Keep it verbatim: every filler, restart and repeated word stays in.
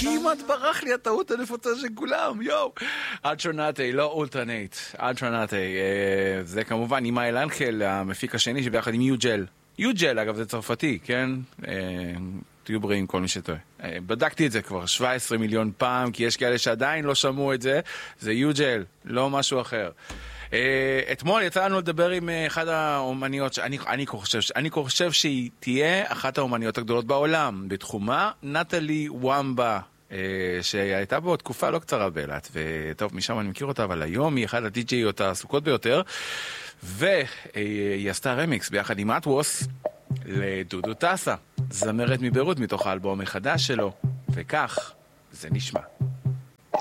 כמעט ברח לי הטעות הנפוצה של כולם, יואו. אולטרנטי, לא אולטרנט, אולטרנטי. זה כמובן עם איל אנחל, המפיק השני שביחד עם יוג'ל. יוג'ל, אגב, זה צרפתי, כן? תהיו בריאים כל מי שטועה. בדקתי את זה כבר שבע עשרה מיליון פעם, כי יש כאלה שעדיין לא שמעו את זה. זה יוג'ל, לא משהו אחר. אתמול יצא לנו לדבר עם אחת האומניות שאני אני חושב, אני חושב שהיא תהיה אחת האומניות הגדולות בעולם בתחומה, נטלי וומבה, שהייתה בו תקופה לא קצרה באילת, וטוב, משם אני מכיר אותה, אבל היום היא אחת הדי-ג'יות העסוקות ביותר, והיא עשתה רמיקס ביחד עם אטווס לדודו טסה, זמרת מביירות מתוך האלבום החדש שלו, וכך זה נשמע.